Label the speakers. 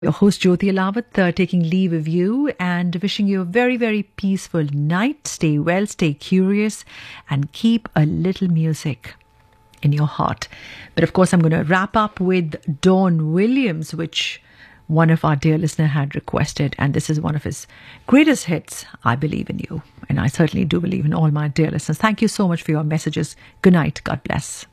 Speaker 1: Your host Jyoti Alawat taking leave of you and wishing you a very, very peaceful night. Stay well, stay curious, and keep a little music in your heart. But of course, I'm going to wrap up with Dawn Williams, which one of our dear listener had requested, and this is one of his greatest hits, I Believe in You. And I certainly do believe in all my dear listeners. Thank you so much for your messages. Good night. God bless.